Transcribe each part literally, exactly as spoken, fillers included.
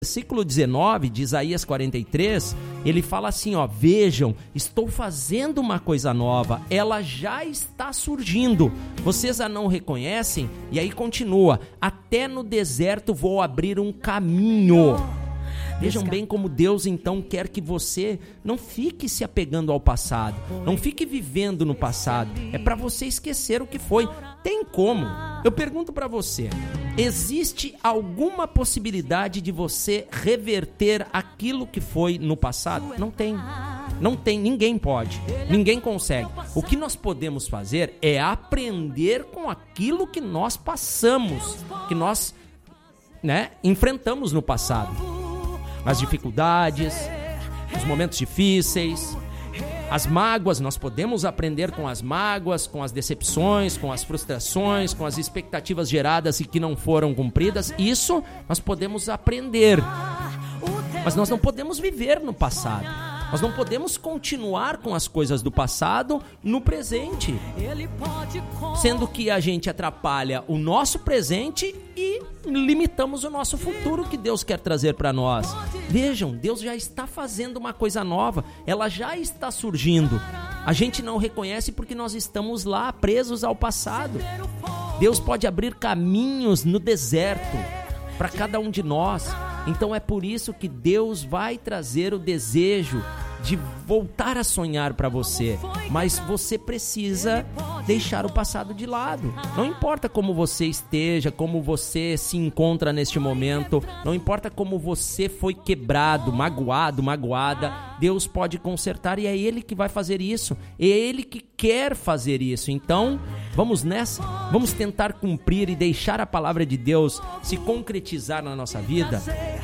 Versículo dezenove de Isaías quarenta e três, ele fala assim, ó, vejam, estou fazendo uma coisa nova, ela já está surgindo, vocês a não reconhecem? E aí continua, até no deserto vou abrir um caminho. Vejam bem como Deus então quer que você não fique se apegando ao passado, não fique vivendo no passado, é para você esquecer o que foi. Tem como? Eu pergunto para você, existe alguma possibilidade de você reverter aquilo que foi no passado? Não tem. Não tem, ninguém pode, ninguém consegue. O que nós podemos fazer é aprender com aquilo que nós passamos, que nós, né, enfrentamos no passado. As dificuldades, os momentos difíceis, as mágoas, nós podemos aprender com as mágoas, com as decepções, com as frustrações, com as expectativas geradas e que não foram cumpridas. Isso nós podemos aprender, mas nós não podemos viver no passado. Nós não podemos continuar com as coisas do passado no presente, sendo que a gente atrapalha o nosso presente e limitamos o nosso futuro que Deus quer trazer para nós. Vejam, Deus já está fazendo uma coisa nova, ela já está surgindo. A gente não reconhece porque nós estamos lá presos ao passado. Deus pode abrir caminhos no deserto para cada um de nós. Então é por isso que Deus vai trazer o desejo de voltar a sonhar para você, mas você precisa deixar o passado de lado. Não importa como você esteja, como você se encontra neste momento, não importa como você foi quebrado, magoado, magoada, Deus pode consertar e é Ele que vai fazer isso, é Ele que quer fazer isso. Então, vamos nessa, vamos tentar cumprir e deixar a palavra de Deus se concretizar na nossa vida.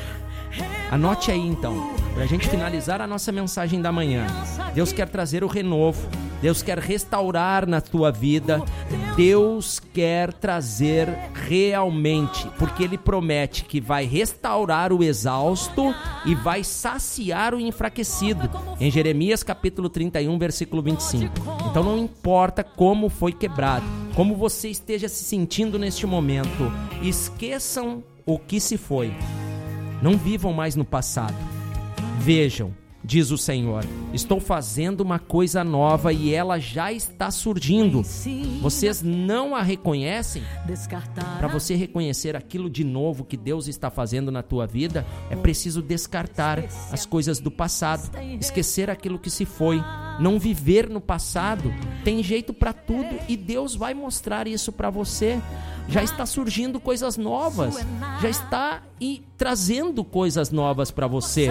Anote aí então, para a gente finalizar a nossa mensagem da manhã. Deus quer trazer o renovo, Deus quer restaurar na tua vida, Deus quer trazer realmente, porque Ele promete que vai restaurar o exausto e vai saciar o enfraquecido, em Jeremias capítulo trinta e um, versículo vinte e cinco. Então não importa como foi quebrado, como você esteja se sentindo neste momento, esqueçam o que se foi. Não vivam mais no passado. Vejam, diz o Senhor, estou fazendo uma coisa nova e ela já está surgindo. Vocês não a reconhecem? Para você reconhecer aquilo de novo que Deus está fazendo na tua vida, é preciso descartar as coisas do passado, esquecer aquilo que se foi, não viver no passado. Tem jeito para tudo e Deus vai mostrar isso para você. Já está surgindo coisas novas, já está e trazendo coisas novas para você.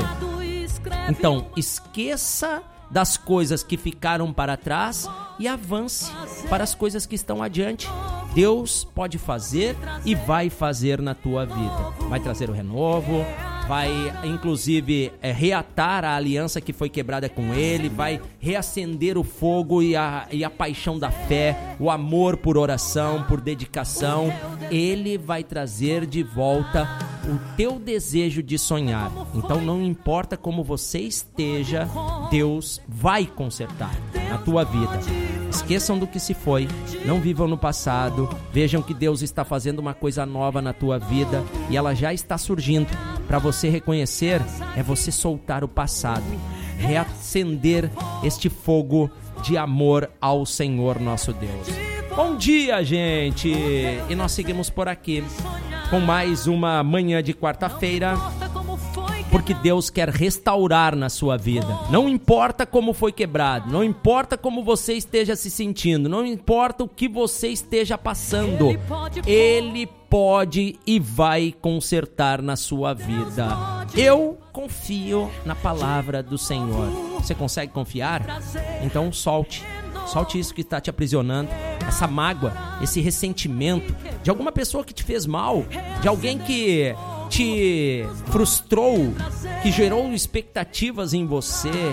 Então, esqueça das coisas que ficaram para trás e avance para as coisas que estão adiante. Deus pode fazer e vai fazer na tua vida. Vai trazer o renovo, vai inclusive é, reatar a aliança que foi quebrada com Ele, vai reacender o fogo e a, e a paixão da fé, o amor por oração, por dedicação. Ele vai trazer de volta o teu desejo de sonhar. Então não importa como você esteja, Deus vai consertar na tua vida. Esqueçam do que se foi, não vivam no passado, vejam que Deus está fazendo uma coisa nova na tua vida e ela já está surgindo. Para você reconhecer, é você soltar o passado, reacender este fogo de amor ao Senhor nosso Deus. Bom dia, gente! E nós seguimos por aqui com mais uma manhã de quarta-feira, porque Deus quer restaurar na sua vida. Não importa como foi quebrado, não importa como você esteja se sentindo, não importa o que você esteja passando, Ele pode e vai consertar na sua vida. Eu confio na palavra do Senhor. Você consegue confiar? Então solte. Solte isso que está te aprisionando, essa mágoa, esse ressentimento de alguma pessoa que te fez mal, de alguém que te frustrou, que gerou expectativas em você.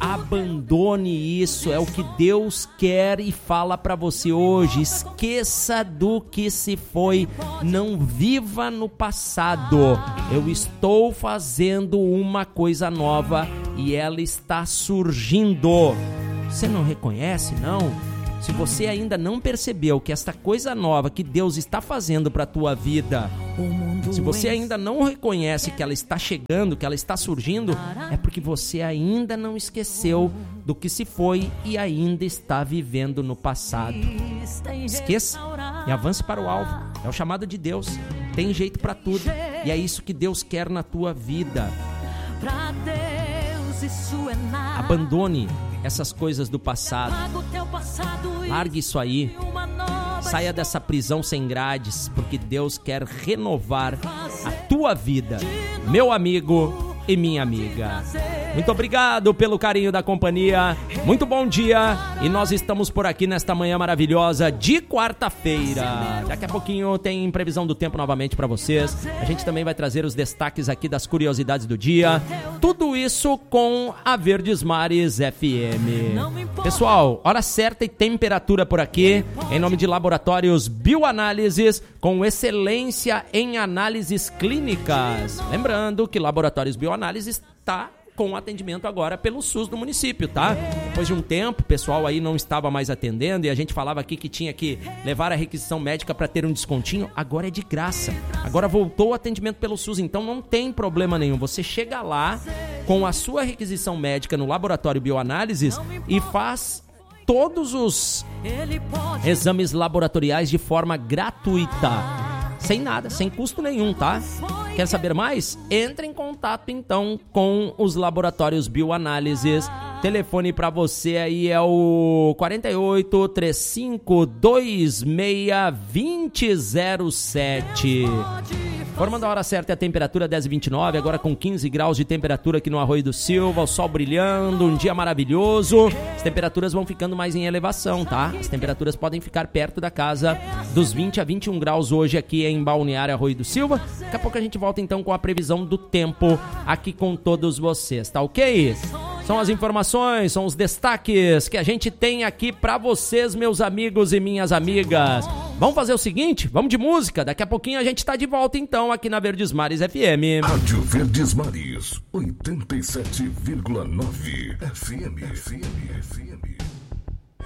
Abandone isso, é o que Deus quer e fala para você hoje. Esqueça do que se foi, não viva no passado. Eu estou fazendo uma coisa nova e ela está surgindo. Você não reconhece, não? Se você ainda não percebeu que esta coisa nova que Deus está fazendo para a tua vida, se você ainda não reconhece que ela está chegando, que ela está surgindo, é porque você ainda não esqueceu do que se foi e ainda está vivendo no passado. Esqueça e avance para o alvo. É o chamado de Deus. Tem jeito para tudo. E é isso que Deus quer na tua vida. Abandone essas coisas do passado. Largue isso aí. Saia dessa prisão sem grades, porque Deus quer renovar a tua vida, meu amigo e minha amiga. Muito obrigado pelo carinho da companhia. Muito bom dia. E nós estamos por aqui nesta manhã maravilhosa de quarta-feira. Daqui a pouquinho tem previsão do tempo novamente para vocês. A gente também vai trazer os destaques aqui das curiosidades do dia. Tudo isso com a Verdes Mares F M. Pessoal, hora certa e temperatura por aqui. Em nome de Laboratórios Bioanálises, com excelência em análises clínicas. Lembrando que Laboratórios Bioanálises está com atendimento agora pelo SUS do município, tá? Depois de um tempo, o pessoal aí não estava mais atendendo e a gente falava aqui que tinha que levar a requisição médica para ter um descontinho. Agora é de graça. Agora voltou o atendimento pelo SUS, então não tem problema nenhum. Você chega lá com a sua requisição médica no Laboratório Bioanálises e faz todos os exames laboratoriais de forma gratuita. Sem nada, sem custo nenhum, tá? Quer saber mais? Entre em contato então com os Laboratórios Bioanálises. Telefone para você aí é o quarenta e oito, trinta e cinco, vinte e seis, vinte zero sete. Formando a hora certa é a temperatura dez e vinte e nove, agora com quinze graus de temperatura aqui no Arroio do Silva, o sol brilhando, um dia maravilhoso. As temperaturas vão ficando mais em elevação, tá? As temperaturas podem ficar perto da casa dos vinte a vinte e um graus hoje aqui em Balneário Arroio do Silva. Daqui a pouco a gente volta então com a previsão do tempo aqui com todos vocês, tá ok? São as informações, são os destaques que a gente tem aqui pra vocês, meus amigos e minhas amigas. Vamos fazer o seguinte, vamos de música. Daqui a pouquinho a gente tá de volta então aqui na Verdes Mares F M. Rádio Verdes Mares, oitenta e sete vírgula nove F M, F M, F M.